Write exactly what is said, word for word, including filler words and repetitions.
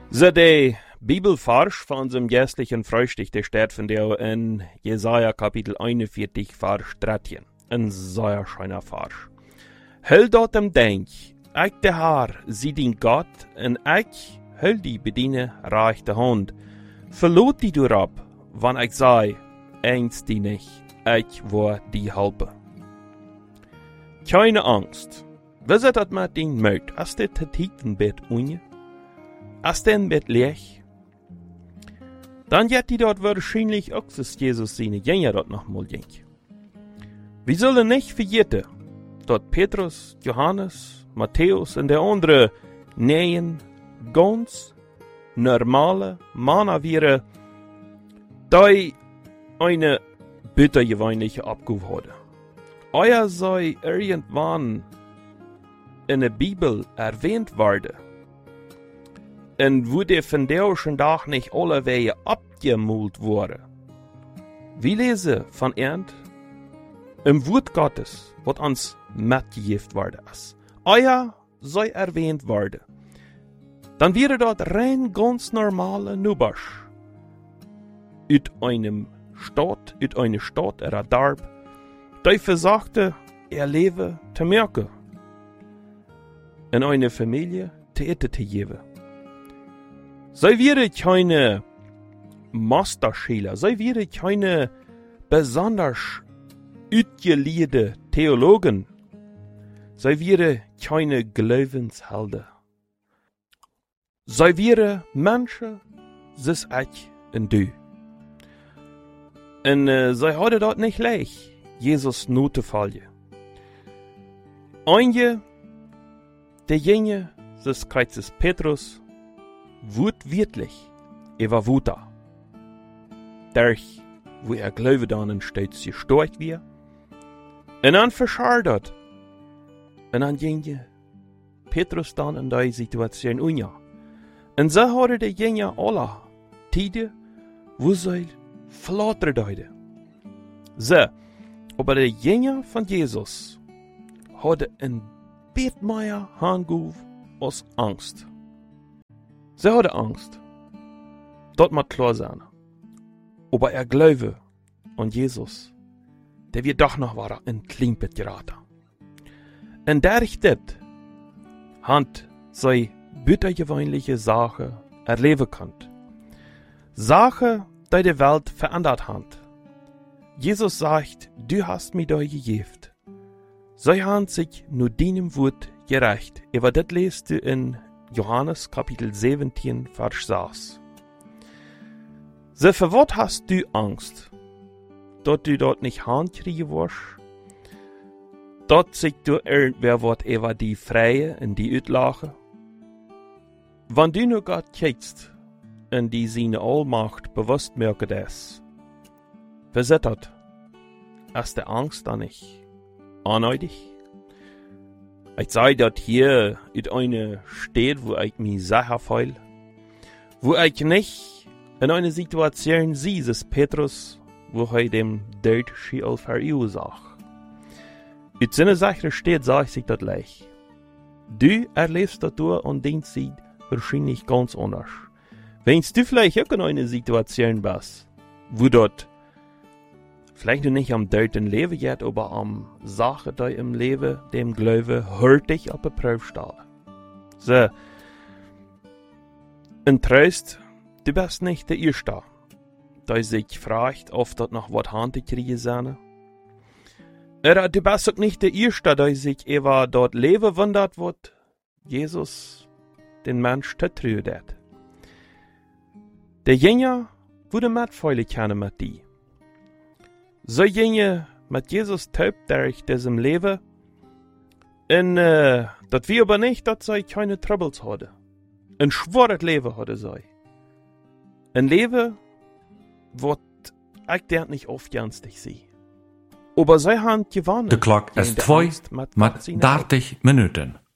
So, der Bibelvers von unserem geistlichen Frühstück, der steht von der in Jesaja Kapitel einundvierzig, Vers dreizehn. Ein sehr schöner Vers. Hul dort im Denk, ich der Herr, sie den Gott, und ich hul die bediene rechte Hand. Verlot die du ab, wann ich sei, eins die nicht, ich war die Halbe. Keine Angst. Was ist das mit den Mut? Als der Tittenbett unje? Als der Bett leeg? Dann jet die dort wahrscheinlich auch, dass Jesus seine Jünger dort noch mal ging. Wir sollen nicht vergessen, dort Petrus, Johannes, Matthäus und der andere neuen, ganz normale Männer wären, die eine bittergewöhnliche Abgabe hatten. Euer sei irgendwann in der Bibel erwähnt worden. Und wo der von der schon Tag nicht alle Wege abgemult wurde. Wir lesen von Ernt im Wort Gottes, was uns mitgegeben worden ist. Euer sei erwähnt worden. Dann wäre dort rein ganz normale Nubasch. Uit einem Stadt, uit einer Stadt, er Darb, die versagte, er lebe zu merken. In einer Familie zu eten zu geben. Sei wäre keine Masterschüler, sei wäre keine besonders utgelehrte Theologen, sei wäre keine Glaubenshelden. Sei wäre Menschen, das ich und du. Und äh, sei heute dort nicht leicht, Jesus nur zu fallen. Einige, der Jünger des Kreuzes Petrus, wut wirklich, er war wut da. Durch, wo er Glaube dann stets gestorcht wird, und dann verschardert, und dann ging Petrus dann in die Situation unja. Und so hatte der Jünger alle Tide, wo sie verlaten deuten. So, aber der Jünger von Jesus hatte ein bisschen mehr Handguf aus Angst. Sie hatte Angst. Dort muss klar sein. Aber er glaube an Jesus, der wird doch noch war in Klimpet geraten. Und dadurch das, hat sie bittergewöhnliche Sache erleben könnt. Sache, die die Welt verändert hat. Jesus sagt, du hast mir da gegeben. Sie haben sich nur deinem Wort gerecht. Aber das lest du in Johannes Kapitel siebzehn, Vers sechs. So für was hast du Angst? Dort du dort nicht handkriegen wirst? Dort sich du irgendwer wird über die Freie in die Utlache? Wenn du nur Gott kiekst, in die seine Allmacht bewusst merke das, versittert, ist der Angst da nicht anheidig? Ich sei dort hier in einer Stadt, wo ich mich sicher fühle, wo ich nicht in einer Situation sehe, dass Petrus, wo er dem Tod Schiel verursacht. In seiner sicheren Stadt sage ich sich das leicht. Du erlebst das durch und denkst sie wahrscheinlich ganz anders. Wenn du vielleicht auch in einer Situation bist, wo dort vielleicht du nicht am Tod Leben jetzt, aber am Sache, die im Leben, dem Glaube, hört dich auf die Prüfung stellen. So. In Trost, du bist nicht der Erste, der sich fragt, ob dort noch was Hand kriegen soll. Oder du bist auch nicht der Erste, der sich über dort Leben wundert, was Jesus den Mensch vertraut hat. Der Jünger wurde mitfeulig kennen mit dir. So Jünger mit Jesus taub durch diesem Leben, und äh, das wir aber nicht, dass sie keine Troubles hatten. Ein schweres Leben hatte sie. Ein Leben, was ich der nicht oft ernstig sehe. Aber sie haben gewonnen. De klok is twee met dertig minuten.